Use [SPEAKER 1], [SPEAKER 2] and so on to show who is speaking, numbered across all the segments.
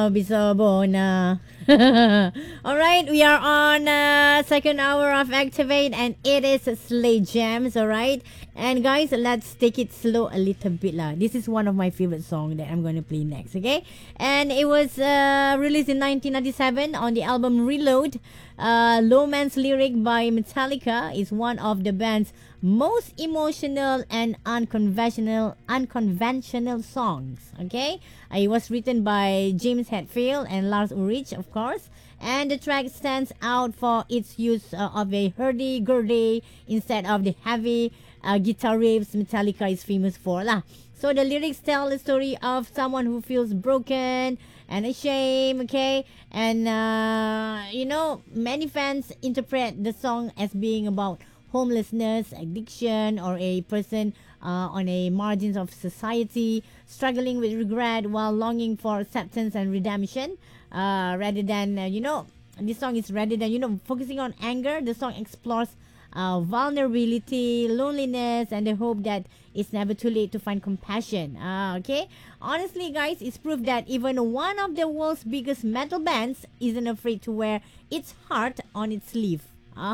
[SPEAKER 1] Bisabona. All right, we are on second hour of Activate, and it is Slay Jams. All right, and guys, let's take it slow a little bit lah. This is one of my favorite songs that I'm going to play next. Okay, and it was released in 1997 on the album Reload. Low Man's Lyric by Metallica is one of the band's most emotional and unconventional songs. Okay, it was written by James Hetfield and Lars Ulrich, of course, and the track stands out for its use of a hurdy-gurdy instead of the heavy guitar riffs Metallica is famous for lah. So the lyrics tell the story of someone who feels broken and ashamed, okay? And, many fans interpret the song as being about homelessness, addiction, or a person on a margins of society struggling with regret while longing for acceptance and redemption. Rather than, this song is rather than, focusing on anger, the song explores vulnerability, loneliness, and the hope that it's never too late to find compassion. Okay, honestly, guys, it's proof that even one of the world's biggest metal bands isn't afraid to wear its heart on its sleeve.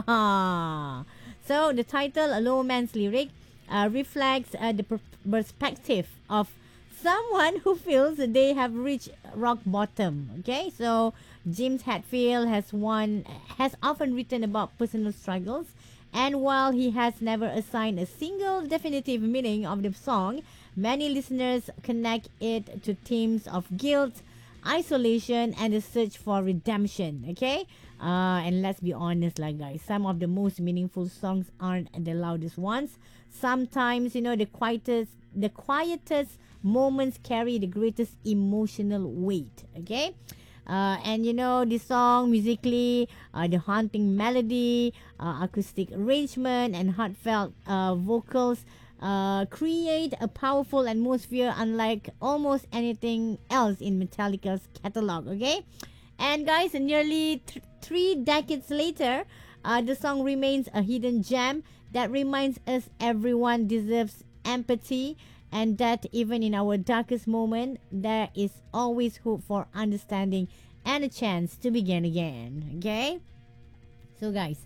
[SPEAKER 1] So the title, A Low Man's Lyric, reflects the perspective of someone who feels that they have reached rock bottom. Okay, so James Hetfield has often written about personal struggles, and while he has never assigned a single definitive meaning of the song, many listeners connect it to themes of guilt, isolation, and the search for redemption. Okay, and let's be honest, like guys, some of the most meaningful songs aren't the loudest ones. Sometimes, the quietest moments carry the greatest emotional weight. Okay. And the song musically, the haunting melody, acoustic arrangement, and heartfelt vocals create a powerful atmosphere unlike almost anything else in Metallica's catalog. Okay, and guys, nearly 3 decades later, the song remains a hidden gem that reminds us everyone deserves empathy, and that even in our darkest moment, there is always hope for understanding and a chance to begin again. Okay? So, guys,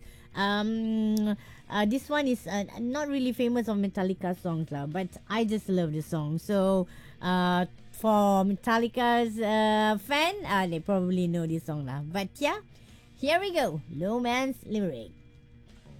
[SPEAKER 1] this one is not really famous of Metallica songs, lah, but I just love the song. So, for Metallica's fan, they probably know this song, lah. But yeah, here we go. Low Man's Lyric.